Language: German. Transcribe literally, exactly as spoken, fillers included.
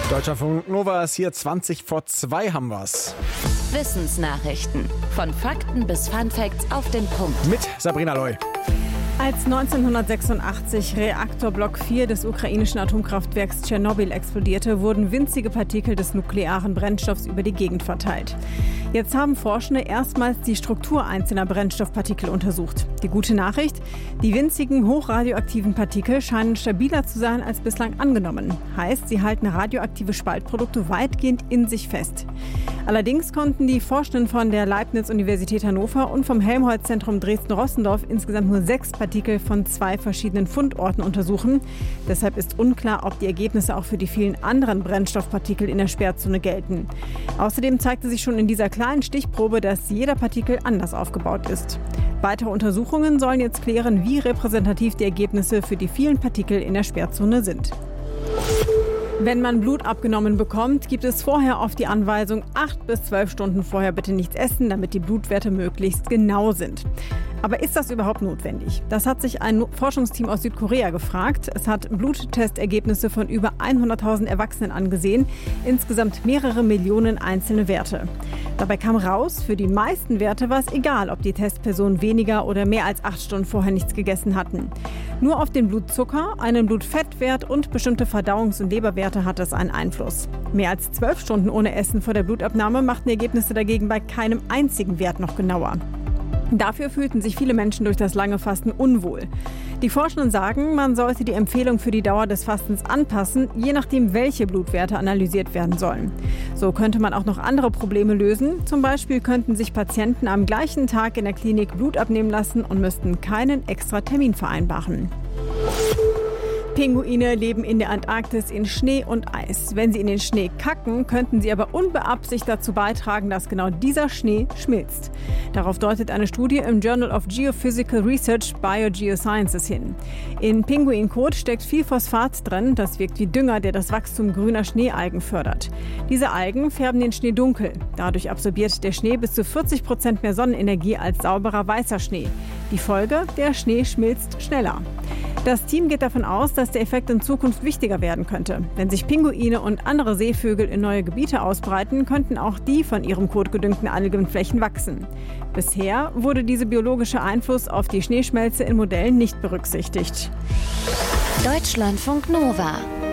Deutschlandfunk Nova ist hier, zwanzig vor zwei haben wir's. Wissensnachrichten. Von Fakten bis Funfacts auf den Punkt. Mit Sabrina Loy. Als neunzehnhundertsechsundachtzig Reaktorblock vier des ukrainischen Atomkraftwerks Tschernobyl explodierte, wurden winzige Partikel des nuklearen Brennstoffs über die Gegend verteilt. Jetzt haben Forschende erstmals die Struktur einzelner Brennstoffpartikel untersucht. Die gute Nachricht: Die winzigen hochradioaktiven Partikel scheinen stabiler zu sein als bislang angenommen. Heißt, sie halten radioaktive Spaltprodukte weitgehend in sich fest. Allerdings konnten die Forschenden von der Leibniz-Universität Hannover und vom Helmholtz-Zentrum Dresden-Rossendorf insgesamt nur sechs Partikel von zwei verschiedenen Fundorten untersuchen. Deshalb ist unklar, ob die Ergebnisse auch für die vielen anderen Brennstoffpartikel in der Sperrzone gelten. Außerdem zeigte sich schon in dieser kleinen Stichprobe, dass jeder Partikel anders aufgebaut ist. Weitere Untersuchungen sollen jetzt klären, wie repräsentativ die Ergebnisse für die vielen Partikel in der Sperrzone sind. Wenn man Blut abgenommen bekommt, gibt es vorher oft die Anweisung, acht bis zwölf Stunden vorher bitte nichts essen, damit die Blutwerte möglichst genau sind. Aber ist das überhaupt notwendig? Das hat sich ein Forschungsteam aus Südkorea gefragt. Es hat Bluttestergebnisse von über hunderttausend Erwachsenen angesehen, insgesamt mehrere Millionen einzelne Werte. Dabei kam raus, für die meisten Werte war es egal, ob die Testpersonen weniger oder mehr als acht Stunden vorher nichts gegessen hatten. Nur auf den Blutzucker, einen Blutfettwert und bestimmte Verdauungs- und Leberwerte hat es einen Einfluss. Mehr als zwölf Stunden ohne Essen vor der Blutabnahme machten die Ergebnisse dagegen bei keinem einzigen Wert noch genauer. Dafür fühlten sich viele Menschen durch das lange Fasten unwohl. Die Forschenden sagen, man sollte die Empfehlung für die Dauer des Fastens anpassen, je nachdem, welche Blutwerte analysiert werden sollen. So könnte man auch noch andere Probleme lösen. Zum Beispiel könnten sich Patienten am gleichen Tag in der Klinik Blut abnehmen lassen und müssten keinen extra Termin vereinbaren. Pinguine leben in der Antarktis in Schnee und Eis. Wenn sie in den Schnee kacken, könnten sie aber unbeabsichtigt dazu beitragen, dass genau dieser Schnee schmilzt. Darauf deutet eine Studie im Journal of Geophysical Research Biogeosciences hin. In Pinguinkot steckt viel Phosphat drin, das wirkt wie Dünger, der das Wachstum grüner Schneealgen fördert. Diese Algen färben den Schnee dunkel. Dadurch absorbiert der Schnee bis zu vierzig Prozent mehr Sonnenenergie als sauberer weißer Schnee. Die Folge: Der Schnee schmilzt schneller. Das Team geht davon aus, dass der Effekt in Zukunft wichtiger werden könnte. Wenn sich Pinguine und andere Seevögel in neue Gebiete ausbreiten, könnten auch die von ihrem Kot gedüngten Algenflächen wachsen. Bisher wurde dieser biologische Einfluss auf die Schneeschmelze in Modellen nicht berücksichtigt. Deutschlandfunk Nova.